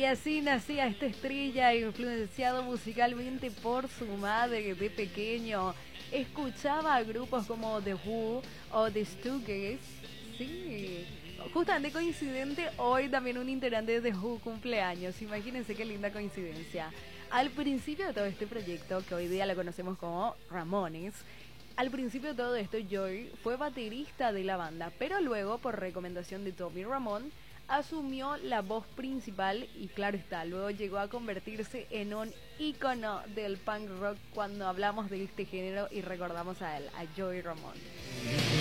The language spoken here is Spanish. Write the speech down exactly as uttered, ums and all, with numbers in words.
Y así nacía esta estrella, influenciado musicalmente por su madre de pequeño. Escuchaba a grupos como The Who o The Stooges. Sí, justamente coincidente, hoy también un integrante de The Who cumpleaños. Imagínense qué linda coincidencia. Al principio de todo este proyecto, que hoy día lo conocemos como Ramones, al principio de todo esto, Joey fue baterista de la banda, pero luego, por recomendación de Tommy Ramone, asumió la voz principal y claro está, luego llegó a convertirse en un ícono del punk rock cuando hablamos de este género y recordamos a él, a Joey Ramone.